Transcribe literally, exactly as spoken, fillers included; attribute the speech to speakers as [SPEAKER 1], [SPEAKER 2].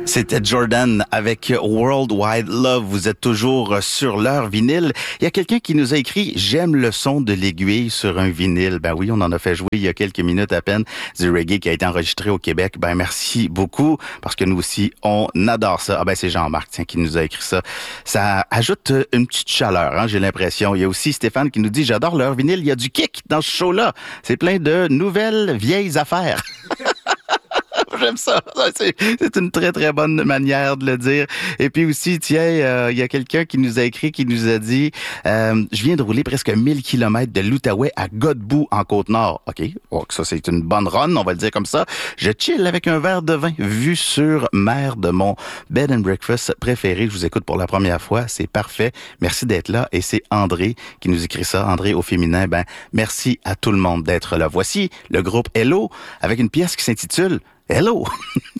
[SPEAKER 1] C'était Jordan avec World Wide Love. Vous êtes toujours sur leur vinyle. Il y a quelqu'un qui nous a écrit « J'aime le son de l'aiguille sur un vinyle ». Ben oui, on en a fait jouer il y a quelques minutes à peine du reggae qui a été enregistré au Québec. Ben merci beaucoup parce que nous aussi, on adore ça. Ah ben c'est Jean-Marc tiens, qui nous a écrit ça. Ça ajoute une petite chaleur, hein, j'ai l'impression. Il y a aussi Stéphane qui nous dit « J'adore leur vinyle, il y a du kick dans ce show-là. C'est plein de nouvelles vieilles affaires. » J'aime ça. C'est, c'est une très, très bonne manière de le dire. Et puis aussi, tiens, euh, il y a quelqu'un qui nous a écrit, qui nous a dit euh, « Je viens de rouler presque mille kilomètres de l'Outaouais à Godbout, en Côte-Nord. » OK, oh, ça, c'est une bonne run, on va le dire comme ça. Je chill avec un verre de vin, vue sur mer de mon bed and breakfast préféré. Je vous écoute pour la première fois. C'est parfait. Merci d'être là. Et c'est André qui nous écrit ça. André au féminin. Ben, merci à tout le monde d'être là. Voici le groupe Hello avec une pièce qui s'intitule Hello!